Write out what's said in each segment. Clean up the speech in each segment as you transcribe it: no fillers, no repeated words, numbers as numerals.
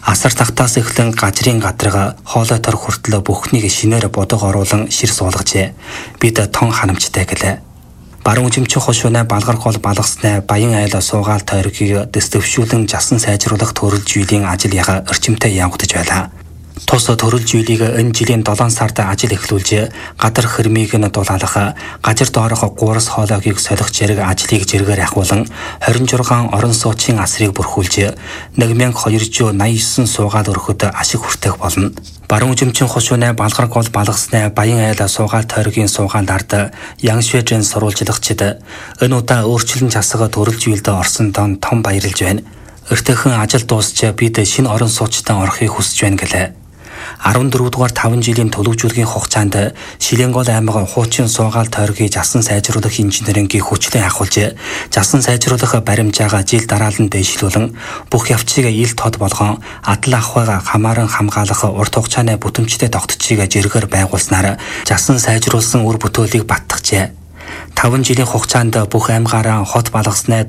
Асар тагтаас эхлэн гажрын гадрага хоолой тор хүртэл бүхнийг шинээр бодог оруулан шир суулгажээ. Бид тон ханамжтай гэлээ. Баруун жимчин хошуунаа балгар гол балгаснаа баян айл суугаал тойргийг дэвшүүлэн жасан сайжруулах төрөл жилийн ажил яга орчимтой явагдаж байлаа. Тус төрөл жилийг энэ жилийн 7 сард ажил эхлүүлж гадар хэрмийг нь дулаалах, гажир доорох гуурс хоолойгийг солих зэрэг ажлыг зэрэгээр ахуулан 26 орон сууцын асрыг бүрхүүлж 1289 суугаад өрхөд ашиг хүртэх болно. Баруун жимчин хошуунаа балгар гол балгаснаа баян айл суугаал тойргийн суугаанд ард Яншвэжэн сурвалжлагчид энэ удаа өөрчлөн засаг төрөл жилд орсон дон том баярлж байна. Өртөөхөн ажил дуусч бид шинэ орон сууцтай орохыг хүсэж байна гэлээ. 14 дугаар 5 жилийн төлөвжүүлгийн хугацаанд Шилэнгол аймаг хуучин суугаал тойргийг жасан сайжруулах инженерингийн хүчлэн ахуулж, жасан сайжруулах баримжаагаа жил дараалан дэвшлүүлэн бүх явцыг ил тод болгон адал ахуйгаа хамааран хамгаалах урт хугацааны бүтэмжтэй тогтцыг зэрэгээр байгуулснаар жасан сайжруулсан үр бүтээлийг баттгажээ. 5 жилийн хугацаанд бүх аймгаараа хот балгаснаа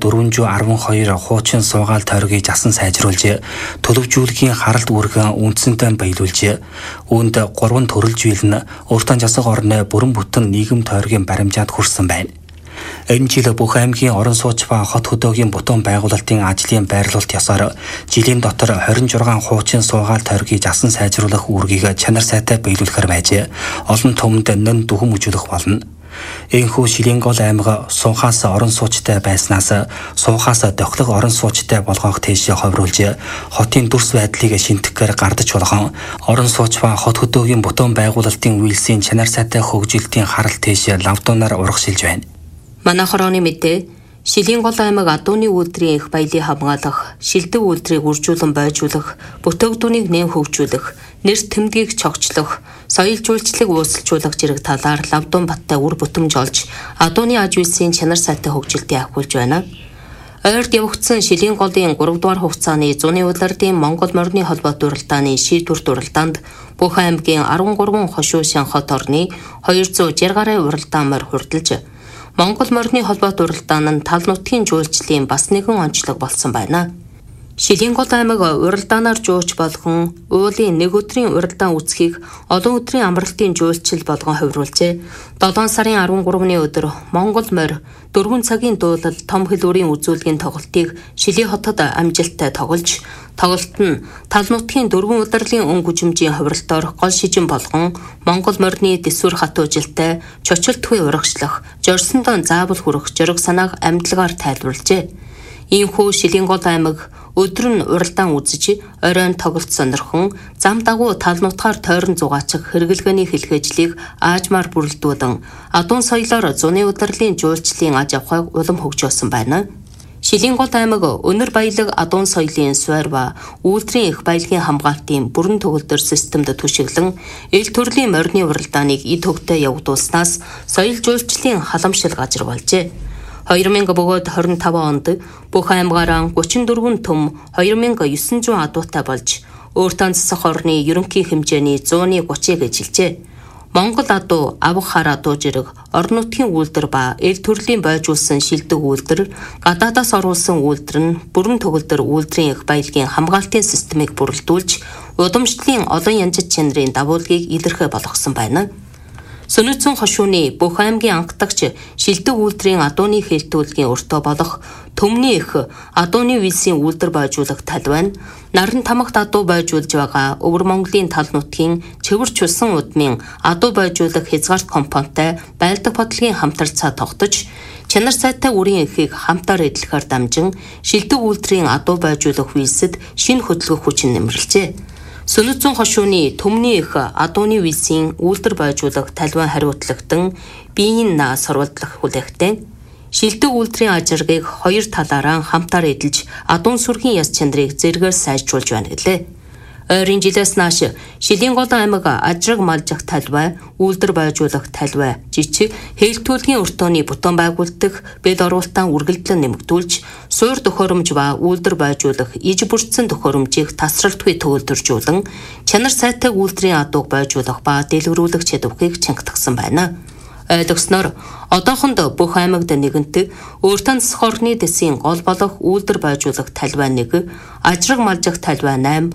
412 хуучин суугаал тойргийг жасан сайжруулж, төлөвжүүлгийн харалт үүргэн үндсэндээ баялуулж, үүнд 3 төрөл жил нь уртан жасах орны бүрэн бүтэн нийгэм тойргийн баримжаад хүрсэн байна. Энэ жил бүх аймгийн орон сууц ба хот хөдөөгийн бутуун байгуулалтын ажлын байрлуулалт ёсоор жилийн дотор 26 хуучин суугаал тойргийг жасан сайжруулах үүргийг чанар сайтай баялуулахар байж, олон түмэнд нэн дүгэн үзүүлэх болно. Энэхүү Шилэнгол аймаг суухаас орон суучтай байснаас суухаас дохлог орон суучтай болгох тийш ховруулж, хотын дүрс байдлыг шинтгэхээр гардаж болгон орон сууч ба хот хөдөөгийн бутуун байгуулалтын үйлсийн чанар сайтай хөгжилтийн харалт тийш лавдуунаар урагшилж байна. Манайх орооны мэдээ Шилэнгол аймаг адууны үйлдвэрийн их баялыг хамгаалах, шилдэг үйлдвэрийг үржүүлэн бойжуулах, бүтээгдэхүүнийг нэм хөгжүүлэх, нэр тэмдгийг чогчлох, соёл жуулчлалыг үүсэлжүүлэх зэрэг талаар Лавдун баттай үр бүтэмж олж, адууны аж үйлсийн чанар сайтай хөгжилтийг ахиулж байна. Ойрд явагдсан Шилэнголын 3 дугаар хугацааны зуны улирдын Монгол морины холбоо дуралдааны шийдвэр дуралдаанд бүх аймгийн 13 хошуу шин хот орны 260 гаруй уралдаан морь хурдалж, Монгол морины холбоо дуралдаан нь тал нутгийн жуулчлалын бас нэгэн онцлог болсон байна. Шилэнгол аймаг уралдаанаар жууч болгон уулын нэг өдрийн уралдаан үүсхийг олон өдрийн амралтын жуулчил болгон хувируулжээ. 7 сарын 13-ны өдөр Монгол морь 4 цагийн дуулал том хэлбэрийн үзүүлгийн тоглолтыг Шилэ хотод амжилттай тоглож, тоглолт нь тал нутгийн 4 удирлын өн гүжимжийн хувиралтаар гол шижин болгон Монгол морины дэсвэр хатуужилтай чочилтгүй урагшлах, жорсондон заавал хүрэх зориг санааг амьдлагаар тайлбарлажээ. Иймхүү Шилэнгол аймаг өдөр нь уралдаан үзэж, оройн тоглолт сонирхон, зам дагуу тал нутгаар тойрон зугаачих хэрэглгээний хэлхээжлийг аажмаар бүрэлдүүлэн, адуун соёлоор зуны удирлын жуулчлалын аж ахуйг улам хөгжүүлсэн байна. Шилэнгол аймаг өнөр баялаг адуун соёлын суурь ба үйлдвэрийн их баялагын хамгаалтын бүрэн төгөлдөр системд түшиглэн, эл төрлийн морины уралдааныг эд хөвгтэй явагдуулснаас соёл жуулчлалын халамжлал газар болжээ. 2000 бөгөөд 25 онд бүх аймгаараа 34 төм 2900 адуутай болж, өөртөө засах орны ерөнхий хэмжээний 130-ыг эжилжээ. Монгол адуу, авах хар адуу зэрэг орон нутгийн үйлдвэр ба эл төрлийн бойжуулсан шилдэг үйлдвэр, гадаадаас оруулсан үйлдвэр нь бүрэн төгөлдөр үйлдвэрийн их баялагын хамгаалтын системийг бүрэлдүүлж, удамшлын олон янзит чанарын дагуулгийг илэрхэ болгосон байна. Сөнөцөн хошууны бүх аймгийн анхдагч шилдэг үйлдвэрийн адууны хэлтүүлгийн өртөө болох төмний их адууны үйлсийн үйлдвэр бойжуулах талбай нь наран тамагт адуу бойжуулж байгаа Өвөр Монголын тал нутгийн цэвэр чулсан удмын адуу бойжуулах хязгаарт компонентой байлдаг бодлогын хамтарцаа тогтож, чанар сайтай үрийн эхийг хамтаар эдлэхээр дамжин шилдэг үйлдвэрийн адуу бойжуулах үйлсэд шинэ хөдөлгөх хүчин нэмэрлжээ. Сөнөцөн хошууны төмний их адууны үйлсийн үйлдвэр бойжуулах талбай хариуцлагдан биеийн сурвалжлах хүлээгтэн шилдэг үйлдвэрийн ажиргийг хоёр талаараа хамтаар эдэлж, адуун сүргийн яс чанарыг зэргээр сайжруулж байна гэлээ. Ойрын жилээс нааш Шилэнгол аймаг ажраг малжих талбай, үйлдвэр бойжуулах талбай, жижиг хэлтүүлгийн өртөөний бутуун байгуулдаг бед оруулалтаа үргэлжлэн нэмэгдүүлж, суур төхөөрөмж ба үйлдвэр бойжуулах иж бүрдсэн төхөөрөмжийг тасралтгүй төвлөржүүлэн, чанар сайтай үйлдвэрийн адууг бойжуулах ба дэлгэрүүлэх чадварыг чангатгсан байна. Ойлгосноор одоохондоо бүх аймагт нэгэнт өөртөө засах орны дэсийн гол болох үйлдвэр бойжуулах талбай 1, ажраг малжих талбай 8,